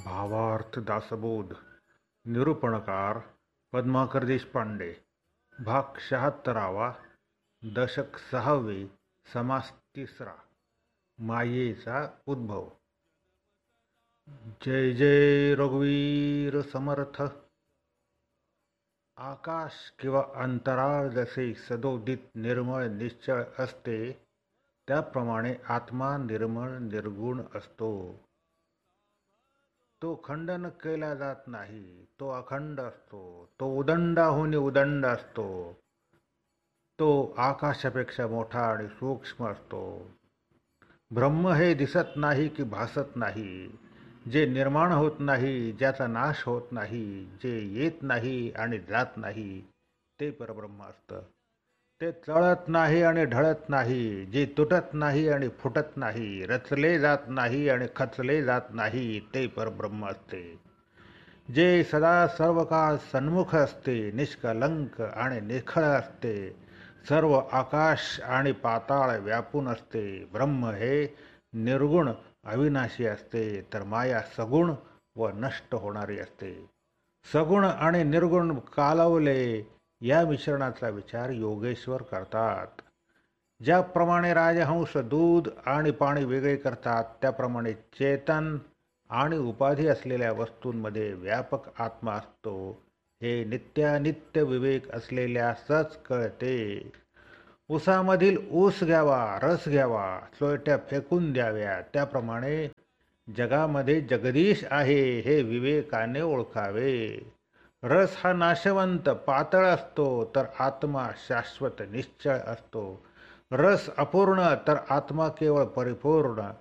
भावार्थ दासबोध निरूपणकार पद्माकर देशपांडे. भाग 76. दशक 6. समास 3. मायेचा उद्भव. जय जय रघुवीर समर्थ. आकाश किंवा अंतराळ जसे सदोदित निर्मळ निश्चळ असते, त्याप्रमाणे आत्मा निर्मळ निर्गुण असतो. तो खंडन केला जात नाही, तो अखंड असतो. तो उदंडाहून उदंड असतो. तो आकाशापेक्षा मोठा आणि सूक्ष्म असतो. ब्रह्म हे दिसत नाही की भासत नाही, जे निर्माण होत नाही, ज्याचा नाश होत नाही, जे येत नाही आणि जात नाही, ते परब्रह्म असतं. ते चळत नाही आणि ढळत नाही, जे तुटत नाही आणि फुटत नाही, रचले जात नाही आणि खचले जात नाही, ते परब्रह्म असते. जे सदा सर्व काळ सन्मुख असते, निष्कलंक आणि निखळ असते, सर्व आकाश आणि पाताळ व्यापून असते. ब्रह्म हे निर्गुण अविनाशी असते, तर माया सगुण व नष्ट होणारी असते. सगुण आणि निर्गुण कालवले या मिश्रणाचा विचार योगेश्वर करतात. ज्याप्रमाणे राजहंस दूध आणि पाणी वेगळे करतात, त्याप्रमाणे चेतन आणि उपाधी असलेल्या वस्तूंमध्ये व्यापक आत्मा असतो, हे नित्यानित्य विवेक असलेल्यासच कळते. ऊसामधील ऊस घ्यावा, रस घ्यावा, चोळट्या फेकून द्याव्या, त्याप्रमाणे जगामध्ये जगदीश आहे हे विवेकाने ओळखावे. रस हा नाशवंत पातळ असतो, तर आत्मा शाश्वत निश्चळ असतो. रस अपूर्ण, तर आत्मा केवळ परिपूर्ण